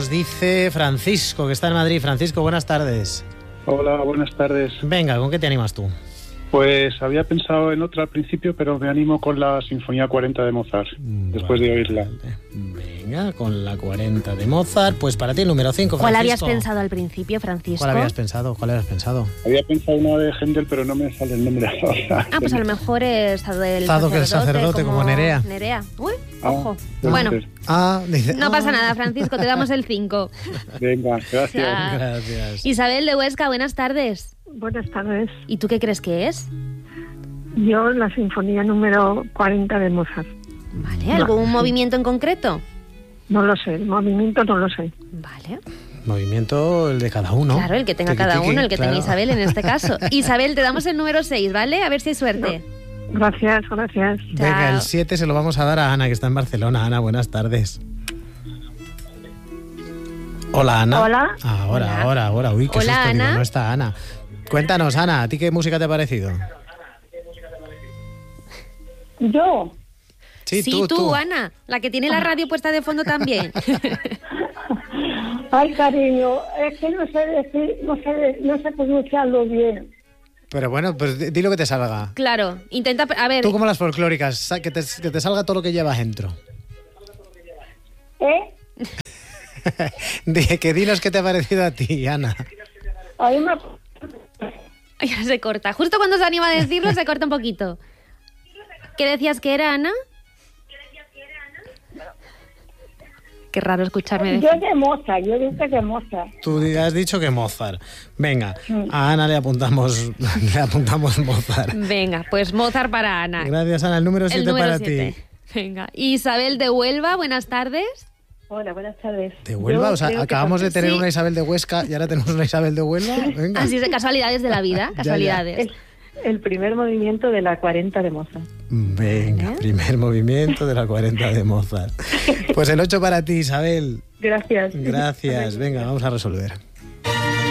nos dice Francisco, que está en Madrid. Francisco, buenas tardes. Hola, buenas tardes. Venga, ¿con qué te animas tú? Pues había pensado en otra al principio, pero me animo con la Sinfonía 40 de Mozart, después de oírla. Venga, con la 40 de Mozart. Pues para ti el número 5, Francisco. ¿Cuál habías pensado al principio, Francisco? ¿Cuál habías pensado? Había pensado una de Händel, pero no me sale el nombre ahora. Ah, pues a lo mejor es Zado del Zado, que el sacerdote, como Nerea. Nerea. Uy, ojo. Puede Bueno, ser. Dice, no pasa nada, Francisco, te damos el 5. Venga, gracias. Ya. Gracias. Isabel de Huesca, buenas tardes. Buenas tardes. ¿Y tú qué crees que es? Yo la Sinfonía número 40 de Mozart. Vale, ¿algún movimiento en concreto? No lo sé, el movimiento no lo sé. Vale. Movimiento el de cada uno. Claro, el que tenga cada uno, el que tenga Isabel en este caso. Isabel, te damos el número 6, ¿vale? A ver si hay suerte. Gracias, gracias. Venga, Chao. el 7 se lo vamos a dar a Ana, que está en Barcelona. Ana, buenas tardes. Hola, Ana. Hola. Ahora. Uy, qué Hola, susto, digo, Ana. no está Ana. Cuéntanos, Ana, ¿a ti qué música te ha parecido? Yo, Sí, tú, Ana, la que tiene la radio puesta de fondo también. ay cariño, es que no sé decir, no sé pronunciarlo bien. Pero bueno, pues di lo que te salga. Claro, intenta, a ver, Tú como las folclóricas, que te salga todo lo que llevas dentro. Que dinos qué te ha parecido a ti, Ana. Ahí me... ya se corta. Justo cuando se anima a decirlo, se corta un poquito. ¿Qué decías que era, Ana? Qué raro escucharme decir. Yo de Mozart, yo dije de Mozart. Tú has dicho que Mozart. Venga, a Ana le apuntamos Mozart. Venga, pues Mozart para Ana. Gracias, Ana. El número 7 para 7. ti. Venga. Isabel de Huelva, buenas tardes. Hola, buenas tardes. ¿De Huelva? Yo O sea, creo que acabamos de tener sí. una Isabel de Huesca y ahora tenemos una Isabel de Huelva. Venga. Así es de casualidades de la vida, casualidades. El primer movimiento de la 40 de Mozart. Venga, primer movimiento de la 40 de Mozart. Pues el 8 para ti, Isabel. Gracias. Gracias. Venga, vamos a resolver.